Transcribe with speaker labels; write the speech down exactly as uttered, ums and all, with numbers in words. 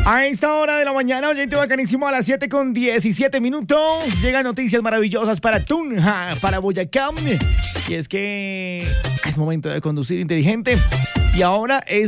Speaker 1: A esta hora de la mañana, oyente bacanísimo, a las siete con diecisiete minutos, llegan noticias maravillosas para Tunja, para Boyacá. Y es que es momento de conducir inteligente. Y ahora es